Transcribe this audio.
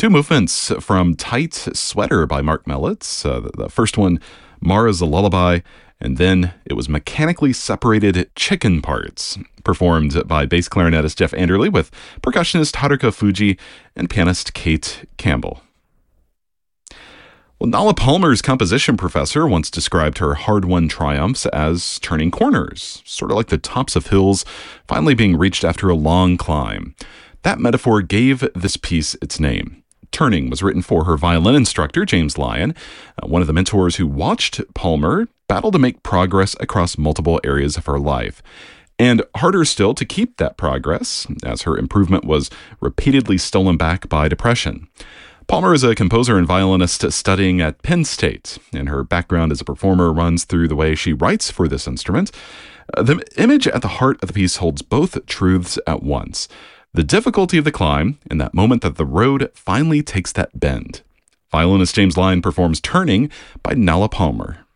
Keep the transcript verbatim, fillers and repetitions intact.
Two movements from Tight Sweater by Mark Mellitz. Uh, the, the first one, Mara's a Lullaby, and then it was Mechanically Separated Chicken Parts, performed by bass clarinetist Jeff Anderle with percussionist Haruka Fuji and pianist Kate Campbell. Well, Nala Palmer's composition professor once described her hard-won triumphs as turning corners, sort of like the tops of hills finally being reached after a long climb. That metaphor gave this piece its name. Turning was written for her violin instructor, James Lyon, uh, one of the mentors who watched Palmer battle to make progress across multiple areas of her life. And harder still to keep that progress, as her improvement was repeatedly stolen back by depression. Palmer is a composer and violinist studying at Penn State, and her background as a performer runs through the way she writes for this instrument. Uh, the image at the heart of the piece holds both truths at once. The difficulty of the climb, and that moment that the road finally takes that bend. Violinist James Lyon performs Turning by Nala Palmer.